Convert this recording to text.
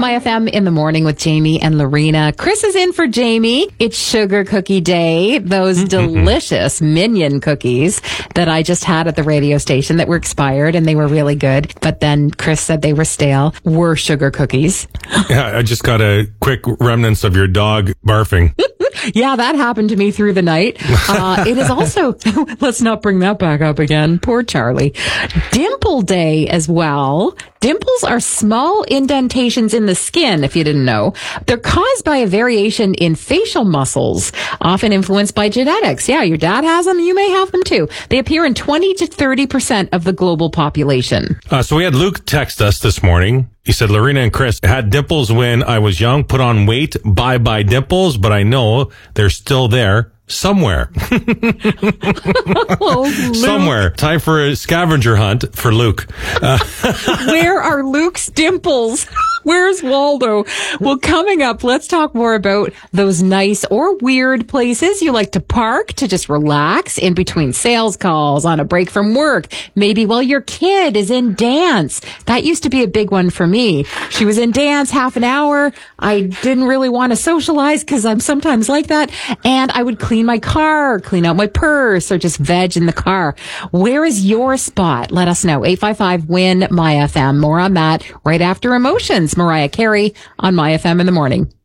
My FM in the morning with Jamie and Lorena. Chris is in for Jamie. It's Sugar Cookie Day. Those delicious Minion cookies that I just had at the radio station that were expired and they were really good. But then Chris said they were stale, were sugar cookies. Yeah, I just got a quick remnants of your dog barfing. Yeah, that happened to me through the night. It is also, let's not bring that back up again. Poor Charlie. Dimple Day as well. Dimples are small indentations in the skin, if you didn't know. They're caused by a variation in facial muscles, often influenced by genetics. Yeah, your dad has them, you may have them too. They appear in 20 to 30% of the global population. So we had Luke text us this morning. He said, Lorena and Chris had dimples when I was young, put on weight, bye-bye dimples, but I know they're still there. Somewhere. Somewhere. Time for a scavenger hunt for Luke. Where are Luke's dimples? Where's Waldo? Well, coming up, let's talk more about those nice or weird places you like to park to just relax in between sales calls, on a break from work, maybe while your kid is in dance. That used to be a big one for me. She was in dance half an hour. I didn't really want to socialize because I'm sometimes like that. And I would clean my car, clean out my purse, or just veg in the car. Where is your spot? Let us know. 855-WIN-MyFM. More on that right after Emotions. Mariah Carey on My FM in the morning.